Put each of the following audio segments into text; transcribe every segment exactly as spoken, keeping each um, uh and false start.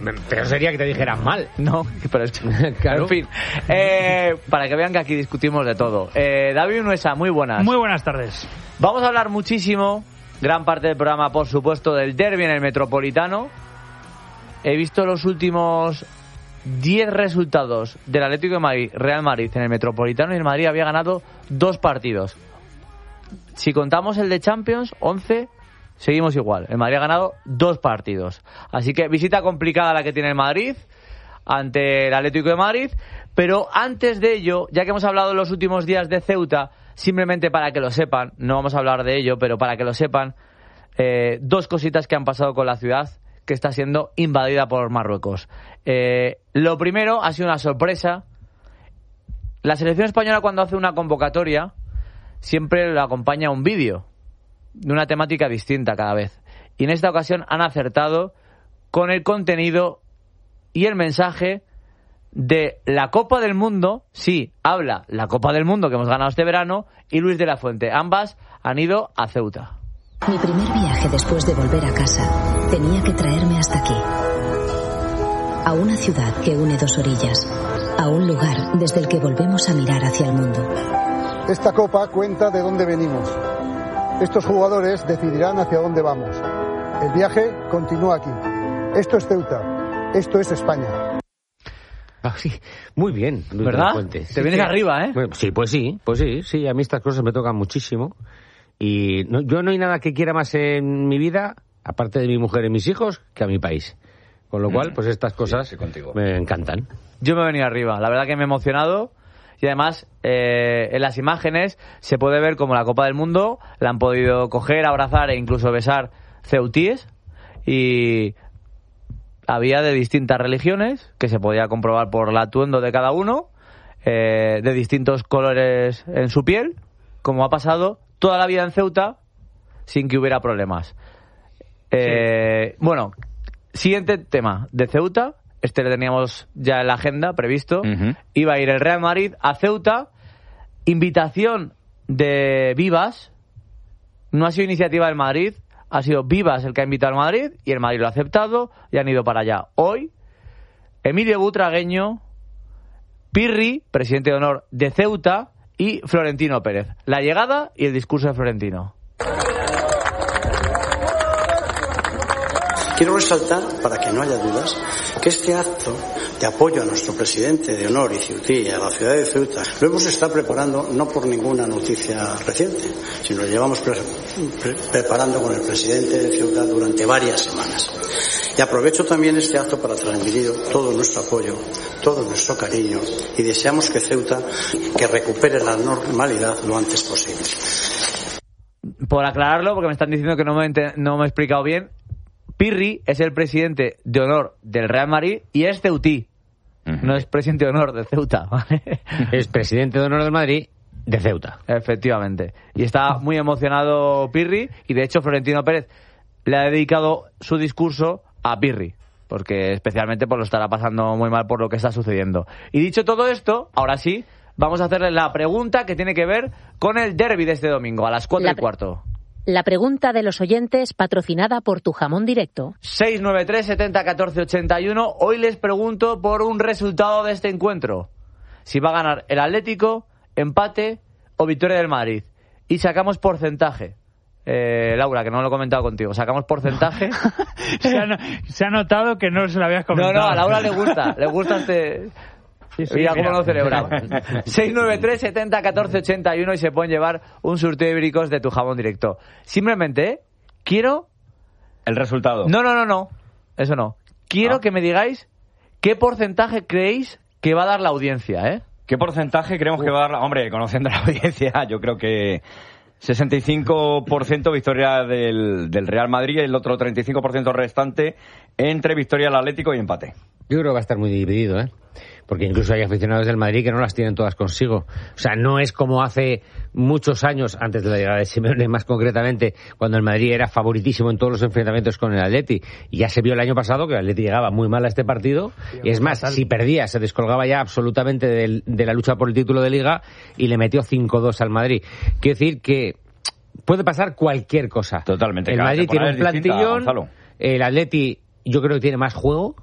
Pero sería que te dijeran mal. No, pero es... claro. En fin, eh, para que vean que aquí discutimos de todo. Eh, David Nuesa, muy buenas. Muy buenas tardes. Vamos a hablar muchísimo, gran parte del programa, por supuesto, del derbi en el Metropolitano. He visto los últimos diez resultados del Atlético de Madrid, Real Madrid en el Metropolitano, y el Madrid había ganado dos partidos. Si contamos el de Champions, once, seguimos igual. El Madrid ha ganado dos partidos. Así que visita complicada la que tiene el Madrid ante el Atlético de Madrid. Pero antes de ello, ya que hemos hablado en los últimos días de Ceuta, simplemente para que lo sepan, no vamos a hablar de ello, pero para que lo sepan, eh, dos cositas que han pasado con la ciudad, que está siendo invadida por Marruecos. Eh, lo primero ha sido una sorpresa. La selección española, cuando hace una convocatoria, siempre lo acompaña un vídeo de una temática distinta cada vez. Y en esta ocasión han acertado con el contenido y el mensaje de la Copa del Mundo. Sí, habla la Copa del Mundo que hemos ganado este verano y Luis de la Fuente. Ambas han ido a Ceuta. Mi primer viaje después de volver a casa tenía que traerme hasta aquí. A una ciudad que une dos orillas. A un lugar desde el que volvemos a mirar hacia el mundo. Esta copa cuenta de dónde venimos. Estos jugadores decidirán hacia dónde vamos. El viaje continúa aquí. Esto es Ceuta. Esto es España. Ah, sí, muy bien, Luis ¿verdad? De la Fuente. Te Sí, vienes sí. arriba, ¿eh? Bueno, sí, pues sí, pues sí, sí, a mí estas cosas me tocan muchísimo. Y no, yo no hay nada que quiera más en mi vida, aparte de mi mujer y mis hijos, que a mi país. Con lo cual, pues estas cosas sí, sí, me encantan. Yo me he venido arriba. La verdad que me he emocionado. Y además, eh, en las imágenes se puede ver como la Copa del Mundo la han podido coger, abrazar e incluso besar ceutíes. Y había de distintas religiones, que se podía comprobar por el atuendo de cada uno, eh, de distintos colores en su piel, como ha pasado toda la vida en Ceuta sin que hubiera problemas. Eh, sí. Bueno, siguiente tema de Ceuta. Este le teníamos ya en la agenda previsto. Uh-huh. Iba a ir el Real Madrid a Ceuta. Invitación de Vivas. No ha sido iniciativa del Madrid. Ha sido Vivas el que ha invitado al Madrid. Y el Madrid lo ha aceptado. Y han ido para allá. Hoy, Emilio Butragueño, Pirri, presidente de honor de Ceuta, y Florentino Pérez. La llegada y el discurso de Florentino. Quiero resaltar, para que no haya dudas, que este acto de apoyo a nuestro presidente de honor y ceutí a la ciudad de Ceuta lo hemos estado preparando no por ninguna noticia reciente, sino lo llevamos pre- pre- preparando con el presidente de Ceuta durante varias semanas. Y aprovecho también este acto para transmitir todo nuestro apoyo, todo nuestro cariño, y deseamos que Ceuta que recupere la normalidad lo antes posible. Por aclararlo, porque me están diciendo que no me, ent- no me he explicado bien, Pirri es el presidente de honor del Real Madrid y es ceutí. Uh-huh. No es presidente de honor de Ceuta, ¿vale? Es presidente de honor del Madrid de Ceuta. Efectivamente. Y está muy emocionado Pirri, y de hecho Florentino Pérez le ha dedicado su discurso a Pirri, porque especialmente pues lo estará pasando muy mal por lo que está sucediendo. Y dicho todo esto, ahora sí, vamos a hacerle la pregunta que tiene que ver con el derbi de este domingo, a las cuatro la... y cuarto. La pregunta de los oyentes, patrocinada por Tu Jamón Directo. seis nueve tres, setenta, catorce, ochenta y uno. Hoy les pregunto por un resultado de este encuentro. Si va a ganar el Atlético, empate o victoria del Madrid. Y sacamos porcentaje. Eh, Laura, que no lo he comentado contigo. Sacamos porcentaje. se, ha, se ha notado que no se lo habías comentado. No, no, a Laura le gusta. Le gusta este... Sí, sí, mira cómo lo celebramos. seis nueve tres, setenta, catorce, ochenta y uno y se pueden llevar un surtido de bricos de Tu Jamón Directo. Simplemente, ¿eh? quiero... El resultado. No, no, no, no. Eso no. Quiero ah. que me digáis qué porcentaje creéis que va a dar la audiencia, ¿eh? ¿Qué porcentaje creemos Uf. que va a dar la... Hombre, conociendo la audiencia, yo creo que sesenta y cinco por ciento victoria del, del Real Madrid y el otro treinta y cinco por ciento restante entre victoria del Atlético y empate. Yo creo que va a estar muy dividido, ¿eh? Porque incluso hay aficionados del Madrid que no las tienen todas consigo. O sea, no es como hace muchos años, antes de la llegada de Simeone más concretamente, cuando el Madrid era favoritísimo en todos los enfrentamientos con el Atleti. Y ya se vio el año pasado que el Atleti llegaba muy mal a este partido. Y es más, si perdía, se descolgaba ya absolutamente de, de la lucha por el título de Liga y le metió cinco dos al Madrid. Quiero decir que puede pasar cualquier cosa. Totalmente. El Madrid tiene un plantillón, el Atleti yo creo que tiene más juego.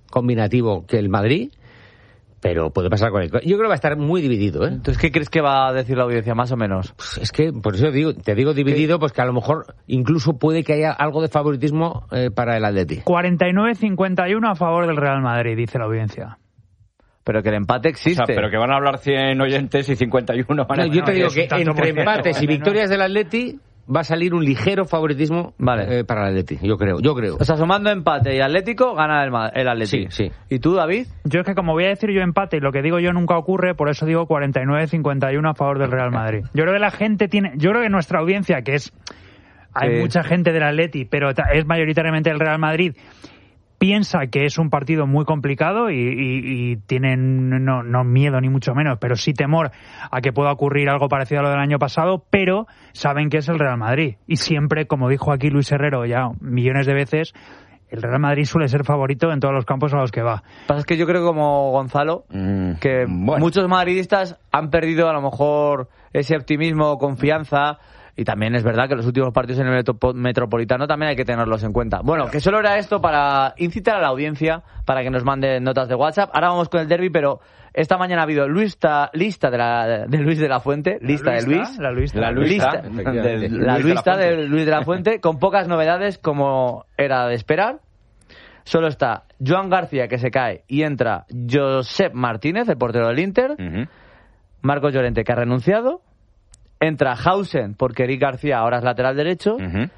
combinativo que el Madrid, pero puede pasar con él. Yo creo que va a estar muy dividido, ¿eh? Entonces, ¿qué crees que va a decir la audiencia, más o menos? Pues es que, por eso digo, te digo dividido, pues que a lo mejor incluso puede que haya algo de favoritismo eh, para el Atleti. cuarenta y nueve cincuenta y uno a favor del Real Madrid, dice la audiencia. Pero que el empate existe. O sea, pero que van a hablar cien oyentes y cincuenta y uno van a... No, yo te digo que tanto por entre ciento, empates y menos. victorias del Atleti va a salir un ligero favoritismo Vale. eh, para el Atleti, yo creo, yo creo. O sea, sumando empate y Atlético, gana el, Ma- el Sí, Atleti. sí. ¿Y tú, David? Yo es que como voy a decir yo empate y lo que digo yo nunca ocurre, por eso digo cuarenta y nueve cincuenta y uno a favor del Real Madrid. Yo creo que la gente tiene, yo creo que nuestra audiencia, que es, hay Sí. mucha gente del Atleti, pero ta- es mayoritariamente el Real Madrid, piensa que es un partido muy complicado y, y, y tienen no, no miedo ni mucho menos, pero sí temor a que pueda ocurrir algo parecido a lo del año pasado, pero saben que es el Real Madrid. Y siempre, como dijo aquí Luis Herrero ya millones de veces, el Real Madrid suele ser favorito en todos los campos a los que va. Lo que pasa es que yo creo, como Gonzalo, Mm, que bueno. muchos madridistas han perdido a lo mejor ese optimismo, confianza, y también es verdad que los últimos partidos en el metro- Metropolitano también hay que tenerlos en cuenta. Bueno, que solo era esto para incitar a la audiencia, para que nos manden notas de WhatsApp. Ahora vamos con el derbi, pero esta mañana ha habido lista, lista de, la, de Luis de la Fuente, lista de Luis. La Luista. La Lista, Luista, de- efectivamente. la Luis de la lista Fuente. de Luis de la Fuente, con pocas novedades como era de esperar. Solo está Joan García, que se cae, y entra Josep Martínez, el portero del Inter. Ujú. Marcos Llorente, que ha renunciado. Entra Hausen, porque Eric García ahora es lateral derecho. Ujú.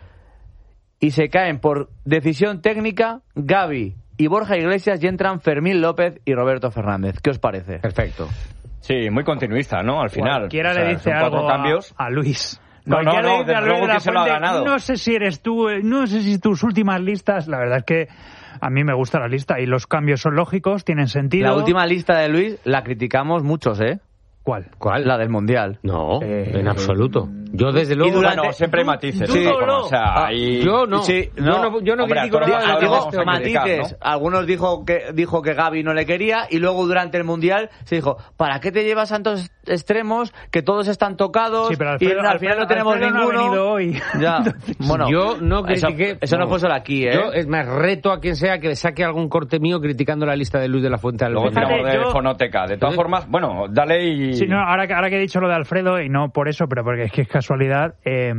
Y se caen por decisión técnica Gavi y Borja Iglesias, y entran Fermín López y Roberto Fernández. ¿Qué os parece? Perfecto. Sí, muy continuista, ¿no? Al final. Cualquiera O sea, le dice son cuatro algo a, cambios. a Luis. No, no, Cualquiera no, le dice a desde Luis luego de la que se lo ha Fuente, ganado. No sé si eres tú, eh, no sé si tus últimas listas, la verdad es que a mí me gusta la lista y los cambios son lógicos, tienen sentido. La última lista de Luis la criticamos muchos, ¿eh? ¿Cuál? ¿Cuál? La del Mundial. No, Eh, en absoluto. Yo desde luego... durante- Bueno, siempre hay tú- matices. tú de todas no, formas, no. O sea, Ah, hay- Yo no. Sí, yo no. no, yo no Hombre, critico a todos nada de los lo Digo, que vamos este a hombre. criticar, matices. ¿no? Algunos dijo que dijo que Gavi no le quería, y luego durante el Mundial se dijo, ¿para qué te llevas tantos extremos que todos están tocados Sí, pero y Alfredo- al final no tenemos Alfredo no ha ninguno? venido hoy. Ya. Bueno, Yo no eso, critiqué... eso no fue solo aquí, ¿eh? Yo, es más, reto a quien sea que saque algún corte mío criticando la lista de Luis de la Fuente al Luego final. tiramos de yo- fonoteca. De todas formas, bueno, dale y... Sí, no, ahora, que- ahora que he dicho lo de Alfredo, y no por eso, pero porque es que es casualidad, eh,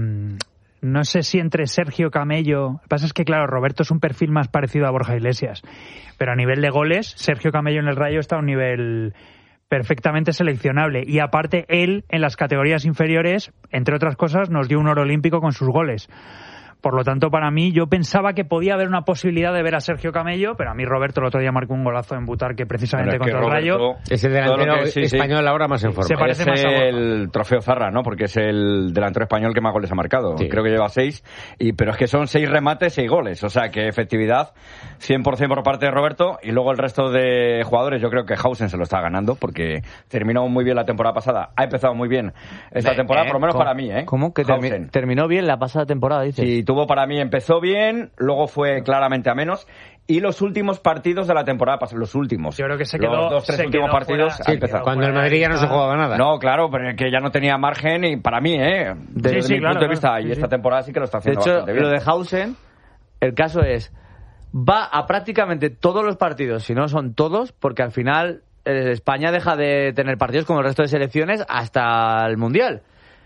no sé si entre Sergio Camello... Lo que pasa es que, claro, Roberto es un perfil más parecido a Borja Iglesias, pero a nivel de goles, Sergio Camello en el Rayo está a un nivel perfectamente seleccionable. Y aparte, él, en las categorías inferiores, entre otras cosas, nos dio un oro olímpico con sus goles. Por lo tanto, para mí, yo pensaba que podía haber una posibilidad de ver a Sergio Camello, pero a mí Roberto el otro día marcó un golazo en Butarque precisamente Bueno, es que contra el Rayo. Roberto, Es el todo delantero lo que- sí, sí. español ahora más en forma. Se parece es más a Borja. el trofeo Zarra, ¿no? Porque es el delantero español que más goles ha marcado. Sí. Creo que lleva seis, y pero es que son seis remates, seis goles. O sea, que efectividad cien por ciento por parte de Roberto, y luego el resto de jugadores, yo creo que Hausen se lo está ganando, porque terminó muy bien la temporada pasada, ha empezado muy bien esta Eh, temporada, por lo menos ¿cómo- para mí, ¿eh? ¿Cómo? Que termi- Hausen. terminó bien la pasada temporada, dices. Sí, tuvo para mí, empezó bien, luego fue claramente a menos, y los últimos partidos de la temporada pasada, los últimos. Yo creo que se los quedó- dos, tres se últimos quedó partidos, fuera- ha se empezado. quedó Cuando el fuera de Madrid ya no se lista. jugaba nada. No, claro, pero que ya no tenía margen, y para mí, ¿eh? Desde Sí, sí, mi claro, punto de claro. vista, Sí, y sí. esta temporada sí que lo está De haciendo hecho, bastante bien. lo de Hausen, el caso es, va a prácticamente todos los partidos, si no son todos, porque al final eh, España deja de tener partidos como el resto de selecciones hasta el Mundial.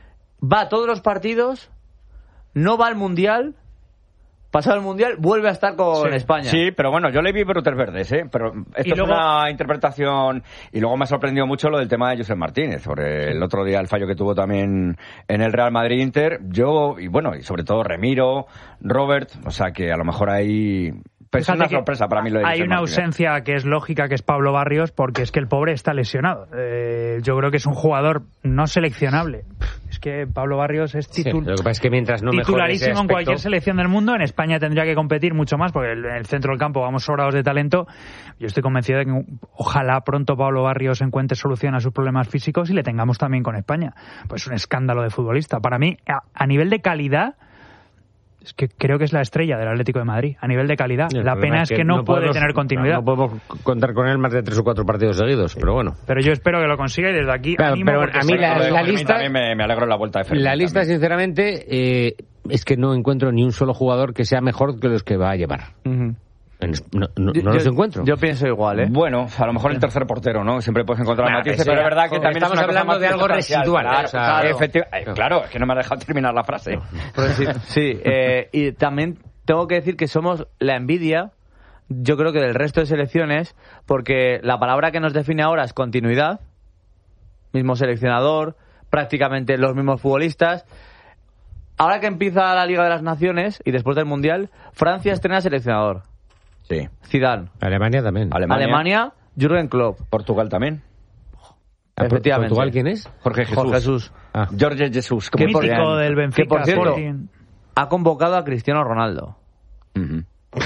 Va a todos los partidos, no va al Mundial, pasado el Mundial, vuelve a estar con Sí. España. Sí, pero bueno, yo le vi brotes verdes, ¿eh? Pero esto Y es luego- una interpretación, y luego me ha sorprendido mucho lo del tema de Josep Martínez, sobre el otro día el fallo que tuvo también en el Real Madrid-Inter. Yo, y bueno, y sobre todo Remiro, Robert, o sea que a lo mejor hay... Pues es Fíjate una que sorpresa para mí lo de hay Josep una Martínez. ausencia que es lógica, que es Pablo Barrios, porque es que el pobre está lesionado. Eh, yo creo que es un jugador no seleccionable. Es que Pablo Barrios es Sí, titul- lo que pasa es que mientras no mejore ese titularísimo en aspecto- cualquier selección del mundo. En España tendría que competir mucho más, porque en el centro del campo vamos sobrados de talento. Yo estoy convencido de que ojalá pronto Pablo Barrios encuentre solución a sus problemas físicos y le tengamos también con España. Pues un escándalo de futbolista. Para mí, a, a nivel de calidad, es que creo que es la estrella del Atlético de Madrid, a nivel de calidad. El La problema pena es que no, puede podemos- tener continuidad. No podemos contar con él más de tres o cuatro partidos seguidos, pero bueno. Pero yo espero que lo consiga, y desde aquí Claro, animo pero porque a mí sé la- que- Lo de la Fermín lista- también me, me alegro en la vuelta de Fermín. La lista, también. sinceramente, eh, es que no encuentro ni un solo jugador que sea mejor que los que va a llevar. Ujú. No, no, Yo- no los yo- encuentro. Yo pienso igual, ¿eh? Bueno, a lo mejor el tercer portero, ¿no? Siempre puedes encontrar Bueno, matices, eso pero ya- es verdad que también estamos es una cosa hablando más de algo circunstancial. residual, Claro, o sea, claro, claro. efectiva- eh, claro, es que no me ha dejado terminar la frase. Pues sí, sí, eh, y también tengo que decir que somos la envidia, yo creo que del resto de selecciones, porque la palabra que nos define ahora es continuidad, mismo seleccionador, prácticamente los mismos futbolistas. Ahora que empieza la Liga de las Naciones y después del Mundial, Francia estrena seleccionador. Sí. Zidane. Alemania también. Alemania. Alemania, Jürgen Klopp. Portugal también. Ah, Efectivamente. ¿Portugal quién es? Jorge Jesús. Jorge Jesús. Ah. Jorge Jesús. Qué como mítico decían. del Benfica. Que, por cierto, Sporting. ha convocado a Cristiano Ronaldo. Ujú.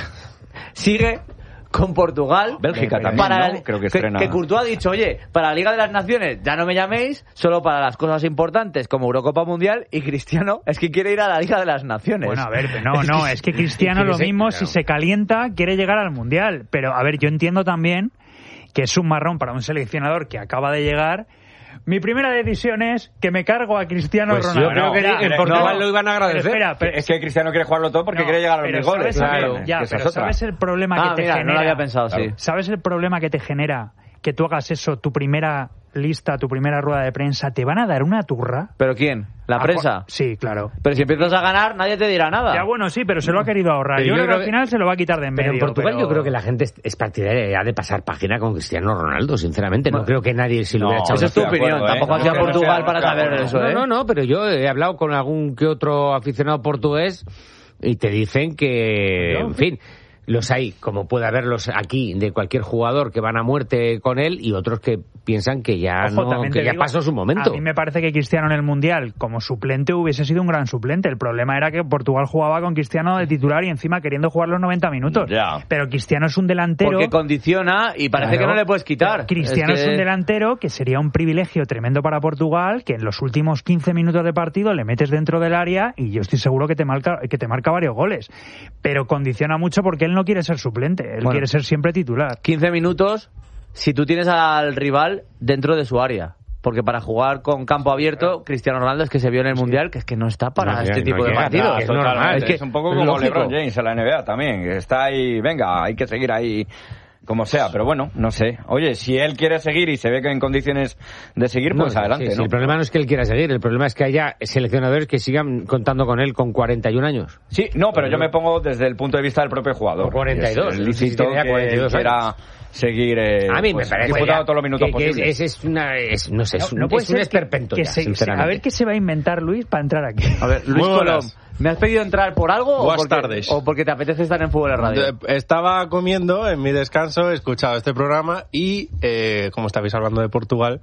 Sigue con Portugal. Bélgica también, para ¿no? la- Creo que que, estrena. que Courtois ha dicho, oye, para la Liga de las Naciones ya no me llaméis, solo para las cosas importantes como Eurocopa Mundial, y Cristiano es que quiere ir a la Liga de las Naciones. Bueno, a ver, pero no, no, es que Cristiano lo mismo, si se calienta, quiere llegar al Mundial. Pero, a ver, yo entiendo también que es un marrón para un seleccionador que acaba de llegar. Mi primera decisión es que me cargo a Cristiano Pues yo Ronaldo. creo que Ya, en pero Portugal no, lo iban a agradecer. pero espera, pero- Es que Cristiano quiere jugarlo todo porque no, quiere llegar a los pero mil goles. ¿sabes, Claro, ya, que esa pero es otra. ¿sabes el problema Ah, que te mira, no genera? lo había pensado, sí. ¿Sabes el problema que te genera que tú hagas eso, tu primera lista, tu primera rueda de prensa? Te van a dar una turra. ¿Pero quién? ¿La A- prensa? Sí, claro. Pero si empiezas a ganar, nadie te dirá nada. Ya bueno, sí, pero se lo ha querido ahorrar. Pero Yo, yo creo que creo al que- final se lo va a quitar de en Pero medio. en Portugal pero- yo creo que la gente es, es partidaria ya de pasar página con Cristiano Ronaldo, sinceramente. No, creo que nadie se lo No, hubiera echado. Esa es tu estoy de opinión. acuerdo, ¿eh? Tampoco has ido a No, no Portugal estoy para de saber acuerdo. eso, ¿eh? No, no, no, pero yo he hablado con algún que otro aficionado portugués y te dicen que, en fin, los hay, como puede haberlos aquí, de cualquier jugador que van a muerte con él y otros que piensan que ya, Ojo, no, también que te ya digo, pasó su momento. A mí me parece que Cristiano en el Mundial, como suplente, hubiese sido un gran suplente. El problema era que Portugal jugaba con Cristiano de titular y encima queriendo jugar los noventa minutos. Ya. Pero Cristiano es un delantero... Porque condiciona y parece Claro. que no le puedes quitar. Cristiano es, que- un delantero que sería un privilegio tremendo para Portugal, que en los últimos quince minutos de partido le metes dentro del área y yo estoy seguro que te marca, que te marca varios goles. Pero condiciona mucho porque él no quiere ser suplente, él Bueno. quiere ser siempre titular. quince minutos si tú tienes al rival dentro de su área. Porque para jugar con campo abierto, Cristiano Ronaldo es que se vio en el Mundial que es que no está para No, este no tipo de llega, partidos. es normal. Es que es un poco es como lógico. LeBron James en la N B A también, que está ahí, venga, hay que seguir ahí como sea, pero bueno, no sé. Oye, si él quiere seguir y se ve que en condiciones de seguir, pues No, adelante, sí, sí, ¿no? el problema no es que él quiera seguir, el problema es que haya seleccionadores que sigan contando con él con cuarenta y un años. Sí, no, pero yo me pongo desde el punto de vista del propio jugador. O cuarenta y dos, Es no sé si lícito tiene ya que cuarenta y dos quiera años. seguir eh, A mí pues, me parece disputando ya todos los minutos que, que es, posibles. es, es una, es, no sé, es un, No puede es un ser esperpento que ya, se- sinceramente. a ver qué se va a inventar Luis para entrar aquí. A ver, Luis Muy Colom, buenas. ¿me has pedido entrar por algo o Buenas porque, tardes. o porque te apetece estar en Fútbol de Radio? De- Estaba comiendo en mi descanso, he escuchado este programa y, eh, como estabais hablando de Portugal,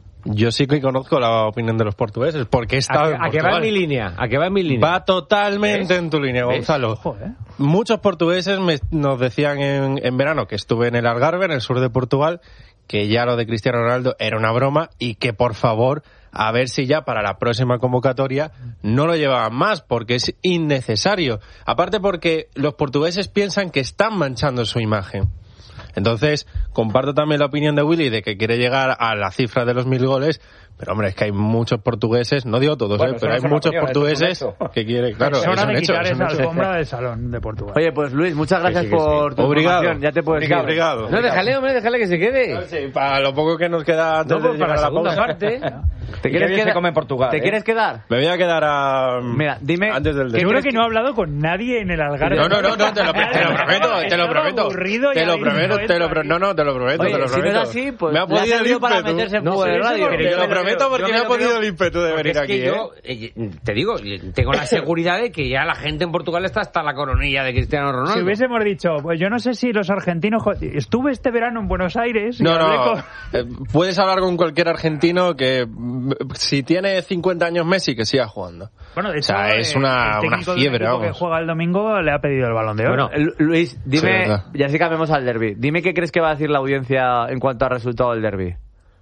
yo sí que conozco la opinión de los portugueses, porque he estado a, en que- a que va en Portugal. mi línea, a que va en mi línea. Va totalmente ¿Ves? en tu línea, ¿Ves? Gonzalo. Ojo, ¿eh? Muchos portugueses me- nos decían en, en verano que estuve en el Algarve, en el sur de Portugal, que ya lo de Cristiano Ronaldo era una broma y que por favor a ver si ya para la próxima convocatoria no lo llevaban más, porque es innecesario. Aparte porque los portugueses piensan que están manchando su imagen. Entonces, comparto también la opinión de Willy de que quiere llegar a la cifra de los mil goles, pero hombre, es que hay muchos portugueses, no digo todos, Bueno, eh, eso pero no hay es una muchos opinión, portugueses eso es un hecho. que quieren, claro, es hora es un de hecho, quitar es un esa hecho. alfombra del salón de Portugal. Oye, pues Luis, muchas gracias sí, que sí. por tu Obrigado. información. Ya te puedes ir. Obrigado. No, déjale, hombre, déjale que se quede. Sí, para lo poco que nos queda antes No, pues de para llegar la a la segunda pausa. parte. ¿Te Y qué bien se come en Portugal, ¿Te ¿eh? quieres quedar? Me voy a quedar a... Mira, dime- antes del ¿qué Yo creo crees que no ha hablado con nadie en el Algarve. No, no, no, no, te lo, te lo prometo, te lo Estaba prometo. aburrido y Te ha lo dicho prometo, te lo esto pro- ahí. no, no, te lo prometo, Oye, te lo si no prometo. es así, pues me ha le ha podido el servido para ímpetu. meterse en No, Fútbol de pero eso Radio. porque Te yo lo me lo prometo creo, porque yo me me ha lo podido creo, el ímpetu de porque venir es que aquí, yo, eh, te digo, tengo la seguridad de que ya la gente en Portugal está hasta la coronilla de Cristiano Ronaldo. Si hubiésemos dicho, pues yo no sé si los argentinos... jo- Estuve este verano en Buenos Aires y No, hablé no, con... eh, puedes hablar con cualquier argentino que mm, si tiene cincuenta años Messi que siga jugando. Bueno, de O sea, hecho, es eh, una- el una técnico fiebre, del equipo vamos. que juega el domingo le ha pedido el Balón de Oro. Bueno, Lu- Luis, Sí, dime, verdad. ya sí cambiamos al derby. Dime qué crees que va a decir la audiencia en cuanto al resultado del derby.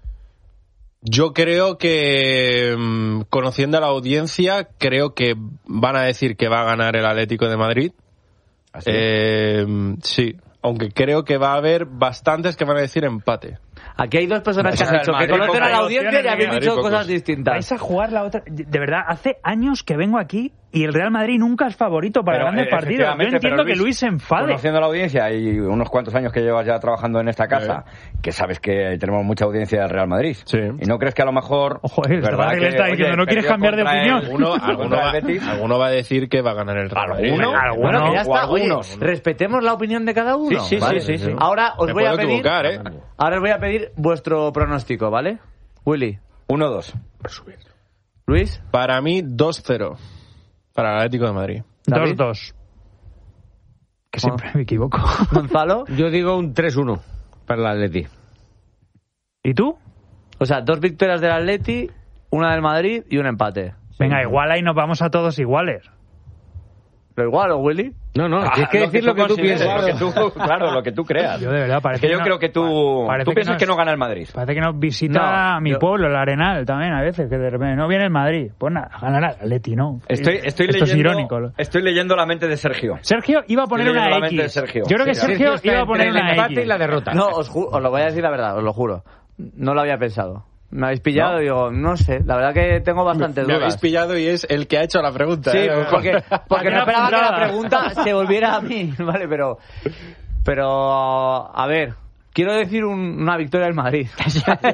Yo creo que, mm, conociendo a la audiencia, creo que van a decir que va a ganar el Atlético de Madrid. ¿Así? Eh, sí, aunque creo que va a haber bastantes que van a decir empate. Aquí hay dos personas que O sea, han dicho que el Madrid conocen a la pocos. audiencia y habéis Madrid dicho pocos. cosas distintas. Vais a jugar la otra. De verdad, hace años que vengo aquí y el Real Madrid nunca es favorito para Pero, grandes eh, partidos. Yo efectivamente, entiendo pero que Luis se enfade. Conociendo la audiencia y unos cuantos años que llevas ya trabajando en esta casa, que sabes que tenemos mucha audiencia del Real Madrid. Sí. ¿Y no crees que a lo mejor... Ojo, eh, ¿verdad Rafael le está que, diciendo, oye, ¿no quieres perdió cambiar de contra el- opinión? Alguno, alguno, contra va, el Betis? alguno va a decir que va a ganar el Real Madrid. ¿Alguno? Alguno. Bueno, que ya O está. Oye, algunos. respetemos la opinión de cada uno. Sí, sí, ¿vale? sí, sí, sí. Ahora os Me voy a puedo pedir... equivocar, ¿eh? Ahora os voy a pedir vuestro pronóstico, ¿vale? Willy. uno dos. Luis. Para mí, dos cero. Para el Atlético de Madrid. David. dos dos. Que siempre me equivoco. Gonzalo. Yo digo un tres uno para el Atleti. ¿Y tú? O sea, dos victorias del Atleti, una del Madrid y un empate. Venga, igual ahí nos vamos a todos iguales. ¿Lo igual o Willy? No, no, Ah, tienes que decir lo que tú consideres, piensas. lo que tú- claro, lo que tú creas. Yo de verdad Es parece que yo no- creo que tú, parece tú piensas nos- que no gana el Madrid. Parece que nos visita No, a mi yo- pueblo, el Arenal, también a veces, que de repente no viene el Madrid. Pues nada, ganará el Atleti, ¿no? Estoy, estoy, Esto es leyendo, irónico. estoy leyendo la mente de Sergio. Sergio iba a poner Estoy leyendo una la mente de X. Sergio. Yo creo que Sí, Sergio está iba a poner entre el una empate X. y la derrota. No, os, ju- os lo voy a decir la verdad, os lo juro. No lo había pensado. Me habéis pillado ¿No? y digo, no sé, la verdad que tengo bastantes Me habéis dudas. pillado y es el que ha hecho la pregunta. Sí, ¿eh? porque, porque no Era esperaba que la apuntada. pregunta se volviera a mí, ¿vale? Pero, pero a ver, quiero decir un- una victoria del Madrid. Ya está.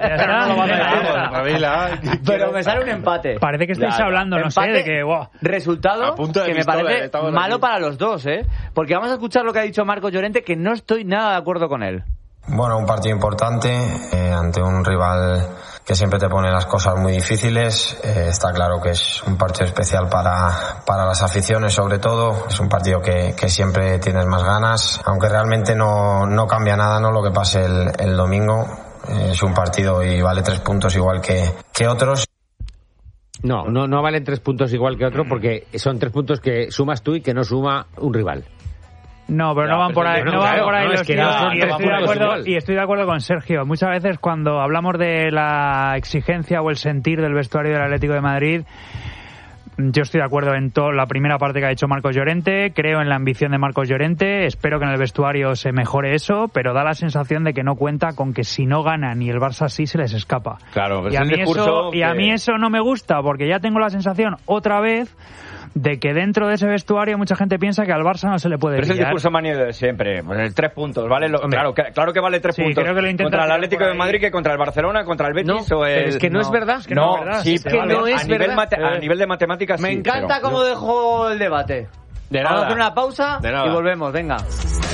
Vamos, Ravila. Pero me sale un empate. Parece que estáis Ya, ya. hablando, no sé, Empate, de que... Wow. Resultado A punto de que me pistola, parece estamos malo aquí. para los dos, ¿eh? Porque vamos a escuchar lo que ha dicho Marcos Llorente, que no estoy nada de acuerdo con él. Bueno, un partido importante eh, ante un rival que siempre te pone las cosas muy difíciles. Eh, está claro que es un partido especial para, para las aficiones, sobre todo. Es un partido que, que siempre tienes más ganas, aunque realmente no, no cambia nada, ¿no? Lo que pase el, el domingo. Eh, es un partido y vale tres puntos igual que, que otros. No, no, no valen tres puntos igual que otro porque son tres puntos que sumas tú y que no suma un rival. No, pero Ya, no van por pero ahí, es no que van claro, por ahí no, los es que tiros, no, y no estoy van de por ahí acuerdo igual. y estoy de acuerdo con Sergio. Muchas veces cuando hablamos de la exigencia o el sentir del vestuario del Atlético de Madrid, yo estoy de acuerdo en toda la primera parte que ha dicho Marcos Llorente, creo en la ambición de Marcos Llorente, espero que en el vestuario se mejore eso, pero da la sensación de que no cuenta con que si no ganan y el Barça sí se les escapa. Claro, Y a, es mí el discurso eso, y a que- mí eso no me gusta, porque ya tengo la sensación otra vez de que dentro de ese vestuario mucha gente piensa que al Barça no se le puede Pero es el pillar. discurso manía de siempre. Pues, tres puntos, ¿vale? Lo- claro, que, claro que vale tres Sí, puntos. creo que lo intenta contra el tirar Atlético por de ahí. Madrid que contra el Barcelona, contra el Betis No, o el... pero es que no es verdad. Es que no, no es verdad, sí, sí, pero no a es nivel verdad. mate- a nivel de matemáticas Me sí, encanta pero- cómo dejó el debate. De Vamos a nada. hacer una pausa De nada. y volvemos, venga.